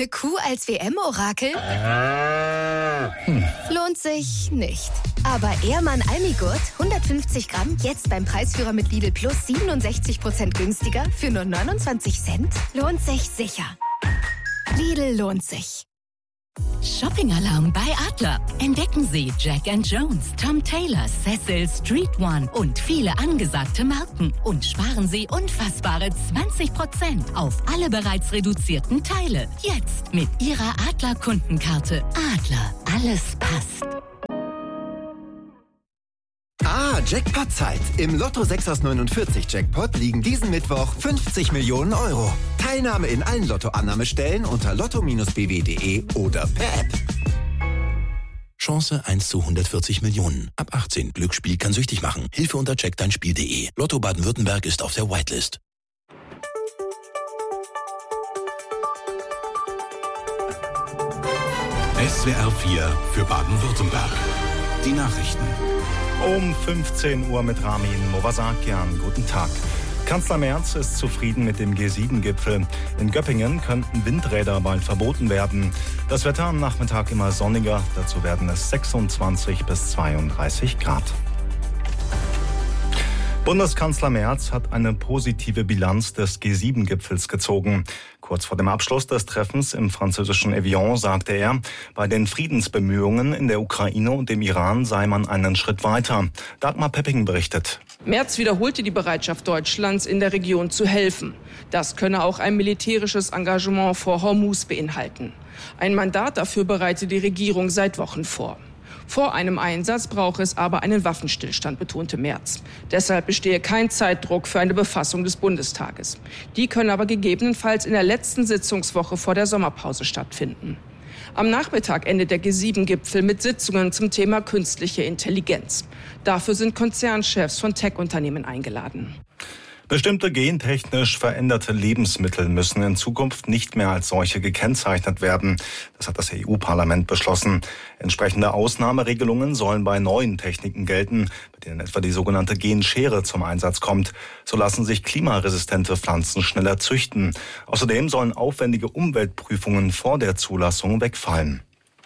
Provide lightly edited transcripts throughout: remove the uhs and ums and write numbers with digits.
Eine Kuh als WM-Orakel? Lohnt sich nicht. Aber Ehrmann Almigurt, 150 Gramm, jetzt beim Preisführer mit Lidl Plus 67% günstiger für nur 29 Cent? Lohnt sich sicher. Lidl lohnt sich. Shopping-Alarm bei Adler. Entdecken Sie Jack & Jones, Tom Taylor, Cecil, Street One und viele angesagte Marken. Und sparen Sie unfassbare 20% auf alle bereits reduzierten Teile. Jetzt mit Ihrer Adler-Kundenkarte. Adler, alles passt. Jackpot-Zeit. Im Lotto 6 aus 49 Jackpot liegen diesen Mittwoch 50 Millionen Euro. Teilnahme in allen Lotto-Annahmestellen unter lotto-bw.de oder per App. Chance 1 zu 140 Millionen. Ab 18. Glücksspiel kann süchtig machen. Hilfe unter checkdeinspiel.de. Lotto Baden-Württemberg ist auf der Whitelist. SWR 4 für Baden-Württemberg. Die Nachrichten. Um 15 Uhr mit Ramin Movasakian. Guten Tag. Kanzler Merz ist zufrieden mit dem G7-Gipfel. In Göppingen könnten Windräder bald verboten werden. Das Wetter am Nachmittag immer sonniger. Dazu werden es 26 bis 32 Grad. Bundeskanzler Merz hat eine positive Bilanz des G7-Gipfels gezogen. Kurz vor dem Abschluss des Treffens im französischen Evian sagte er, bei den Friedensbemühungen in der Ukraine und dem Iran sei man einen Schritt weiter. Dagmar Pepping berichtet. Merz wiederholte die Bereitschaft Deutschlands, in der Region zu helfen. Das könne auch ein militärisches Engagement vor Hormuz beinhalten. Ein Mandat dafür bereite die Regierung seit Wochen vor. Vor einem Einsatz brauche es aber einen Waffenstillstand, betonte Merz. Deshalb bestehe kein Zeitdruck für eine Befassung des Bundestages. Die können aber gegebenenfalls in der letzten Sitzungswoche vor der Sommerpause stattfinden. Am Nachmittag endet der G7-Gipfel mit Sitzungen zum Thema künstliche Intelligenz. Dafür sind Konzernchefs von Tech-Unternehmen eingeladen. Bestimmte gentechnisch veränderte Lebensmittel müssen in Zukunft nicht mehr als solche gekennzeichnet werden. Das hat das EU-Parlament beschlossen. Entsprechende Ausnahmeregelungen sollen bei neuen Techniken gelten, bei denen etwa die sogenannte Genschere zum Einsatz kommt. So lassen sich klimaresistente Pflanzen schneller züchten. Außerdem sollen aufwendige Umweltprüfungen vor der Zulassung wegfallen.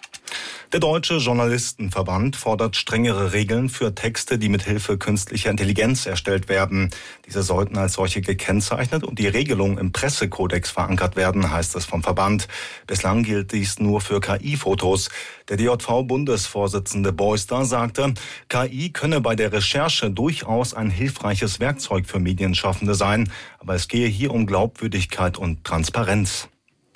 Der Deutsche Journalistenverband fordert strengere Regeln für Texte, die mit Hilfe künstlicher Intelligenz erstellt werden. Diese sollten als solche gekennzeichnet und die Regelung im Pressekodex verankert werden, heißt es vom Verband. Bislang gilt dies nur für KI-Fotos. Der DJV-Bundesvorsitzende Beuster sagte, KI könne bei der Recherche durchaus ein hilfreiches Werkzeug für Medienschaffende sein, aber es gehe hier um Glaubwürdigkeit und Transparenz.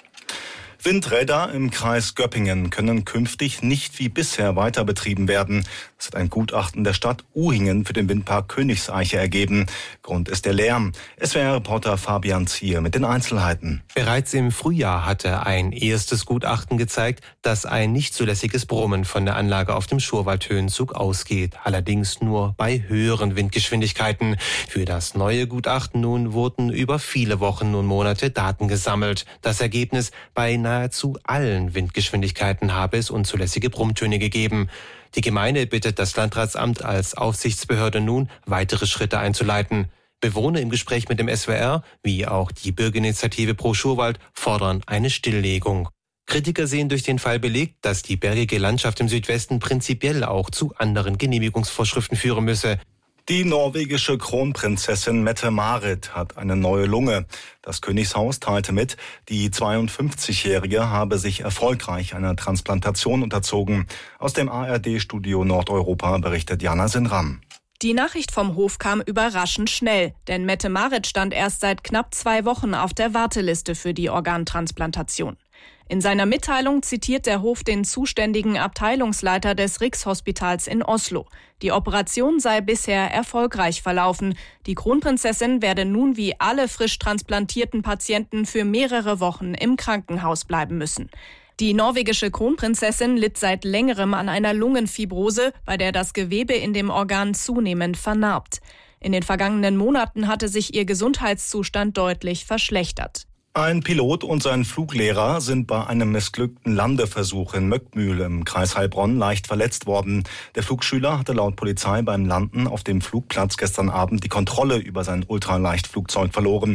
Windräder im Kreis Göppingen können künftig nicht wie bisher weiter betrieben werden. Das hat ein Gutachten der Stadt Uhingen für den Windpark Königseiche ergeben. Grund ist der Lärm. SWR-Reporter Fabian Zier mit den Einzelheiten. Bereits im Frühjahr hatte ein erstes Gutachten gezeigt, dass ein nicht zulässiges Brummen von der Anlage auf dem Schurwald-Höhenzug ausgeht. Allerdings nur bei höheren Windgeschwindigkeiten. Für das neue Gutachten nun wurden über viele Wochen und Monate Daten gesammelt. Das Ergebnis: bei nahezu allen Windgeschwindigkeiten habe es unzulässige Brummtöne gegeben. Die Gemeinde bittet das Landratsamt als Aufsichtsbehörde nun, weitere Schritte einzuleiten. Bewohner im Gespräch mit dem SWR, wie auch die Bürgerinitiative Pro Schurwald, fordern eine Stilllegung. Kritiker sehen durch den Fall belegt, dass die bergige Landschaft im Südwesten prinzipiell auch zu anderen Genehmigungsvorschriften führen müsse. Die norwegische Kronprinzessin Mette-Marit hat eine neue Lunge. Das Königshaus teilte mit, die 52-Jährige habe sich erfolgreich einer Transplantation unterzogen. Aus dem ARD-Studio Nordeuropa berichtet Jana Sinram. Die Nachricht vom Hof kam überraschend schnell, denn Mette-Marit stand erst seit knapp 2 Wochen auf der Warteliste für die Organtransplantation. In seiner Mitteilung zitiert der Hof den zuständigen Abteilungsleiter des Rikshospitals in Oslo. Die Operation sei bisher erfolgreich verlaufen. Die Kronprinzessin werde nun wie alle frisch transplantierten Patienten für mehrere Wochen im Krankenhaus bleiben müssen. Die norwegische Kronprinzessin litt seit längerem an einer Lungenfibrose, bei der das Gewebe in dem Organ zunehmend vernarbt. In den vergangenen Monaten hatte sich ihr Gesundheitszustand deutlich verschlechtert. Ein Pilot und sein Fluglehrer sind bei einem missglückten Landeversuch in Möckmühl im Kreis Heilbronn leicht verletzt worden. Der Flugschüler hatte laut Polizei beim Landen auf dem Flugplatz gestern Abend die Kontrolle über sein Ultraleichtflugzeug verloren.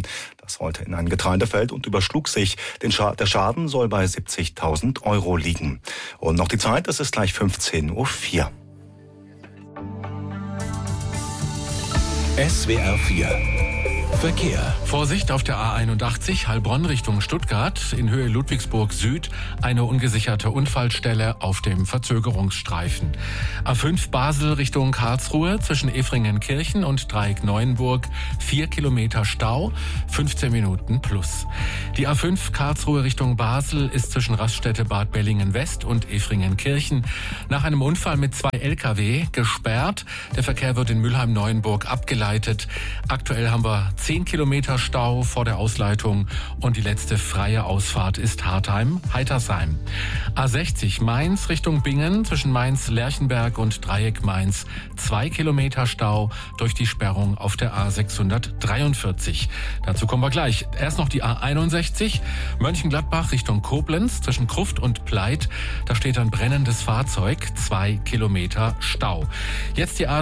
Das rollte in ein Getreidefeld und überschlug sich. Der Schaden soll bei 70.000 € liegen. Und noch die Zeit, es ist gleich 15:04 Uhr. SWR 4 Verkehr. Vorsicht auf der A81 Heilbronn Richtung Stuttgart, in Höhe Ludwigsburg Süd, eine ungesicherte Unfallstelle auf dem Verzögerungsstreifen. A5 Basel Richtung Karlsruhe, zwischen Efringenkirchen und Dreieck Neuenburg, 4 Kilometer Stau, 15 Minuten plus. Die A5 Karlsruhe Richtung Basel ist zwischen Raststätte Bad Bellingen West und Efringenkirchen nach einem Unfall mit 2 Lkw gesperrt. Der Verkehr wird in Mülheim-Neuenburg abgeleitet. Aktuell haben wir 10 Kilometer Stau vor der Ausleitung und die letzte freie Ausfahrt ist Hartheim-Heitersheim. A60 Mainz Richtung Bingen, zwischen Mainz-Lerchenberg und Dreieck Mainz, 2 Kilometer Stau durch die Sperrung auf der A643. Dazu kommen wir gleich. Erst noch die A61 Mönchengladbach Richtung Koblenz, zwischen Krufft und Pleit. Da steht ein brennendes Fahrzeug, 2 Kilometer Stau. Jetzt die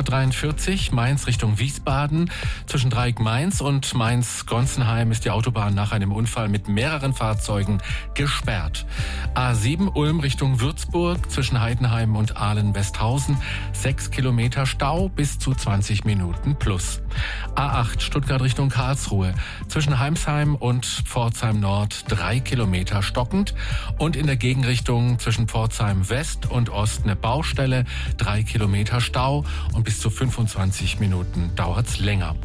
A643 Mainz Richtung Wiesbaden, zwischen Dreieck Mainz und Mainz-Gonzenheim ist die Autobahn nach einem Unfall mit mehreren Fahrzeugen gesperrt. A7 Ulm Richtung Würzburg, zwischen Heidenheim und Ahlen-Westhausen, 6 Kilometer Stau bis zu 20 Minuten plus. A8 Stuttgart Richtung Karlsruhe, zwischen Heimsheim und Pforzheim Nord, 3 Kilometer stockend und in der Gegenrichtung zwischen Pforzheim West und Ost eine Baustelle, 3 Kilometer Stau und bis zu 25 Minuten dauert's länger.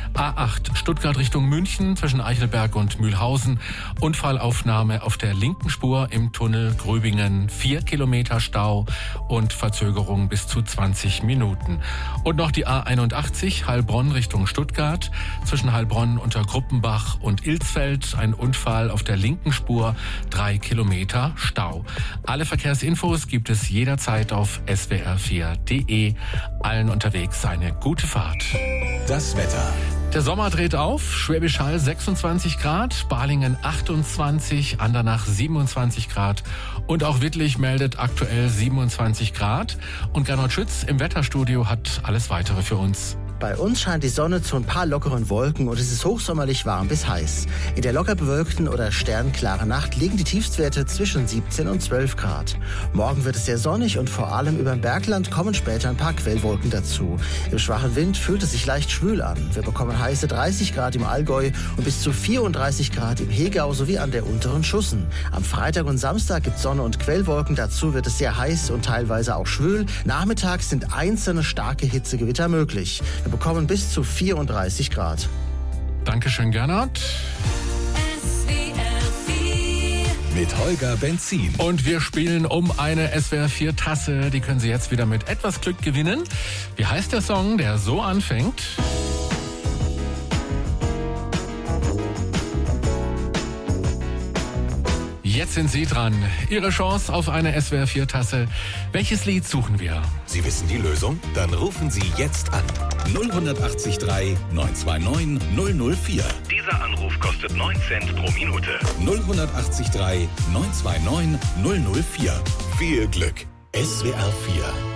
A8 Stuttgart Richtung München, zwischen Eichelberg und Mühlhausen, Unfallaufnahme auf der linken Spur im Tunnel Gröbingen, 4 Kilometer Stau und Verzögerung bis zu 20 Minuten. Und noch die A81 Heilbronn Richtung Stuttgart, zwischen Heilbronn unter Gruppenbach und Ilsfeld, ein Unfall auf der linken Spur, 3 Kilometer Stau. Alle Verkehrsinfos gibt es jederzeit auf swr4.de. Allen unterwegs eine gute Fahrt. Das Wetter. Der Sommer dreht auf, Schwäbisch Hall 26 Grad, Balingen 28, Andernach 27 Grad und auch Wittlich meldet aktuell 27 Grad. Und Gernot Schütz im Wetterstudio hat alles Weitere für uns. Bei uns scheint die Sonne zu ein paar lockeren Wolken und es ist hochsommerlich warm bis heiß. In der locker bewölkten oder sternklaren Nacht liegen die Tiefstwerte zwischen 17 und 12 Grad. Morgen wird es sehr sonnig und vor allem über dem Bergland kommen später ein paar Quellwolken dazu. Im schwachen Wind fühlt es sich leicht schwül an. Wir bekommen heiße 30 Grad im Allgäu und bis zu 34 Grad im Hegau sowie an der unteren Schussen. Am Freitag und Samstag gibt es Sonne und Quellwolken. Dazu wird es sehr heiß und teilweise auch schwül. Nachmittags sind einzelne starke Hitzegewitter möglich. Wir bekommen bis zu 34 Grad. Dankeschön, Gernot. Mit Holger Benzin. Und wir spielen um eine SWR4-Tasse. Die können Sie jetzt wieder mit etwas Glück gewinnen. Wie heißt der Song, der so anfängt? Jetzt sind Sie dran. Ihre Chance auf eine SWR4-Tasse. Welches Lied suchen wir? Sie wissen die Lösung? Dann rufen Sie jetzt an. 0183 929 004. Dieser Anruf kostet 9 Cent pro Minute. 0183 929 004. Viel Glück. SWR 4